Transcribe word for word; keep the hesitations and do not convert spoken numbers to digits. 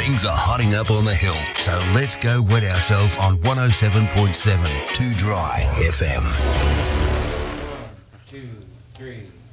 Things are hotting up on the hill, so let's go wet ourselves on one oh seven point seven Too Dry F M. One, two, three.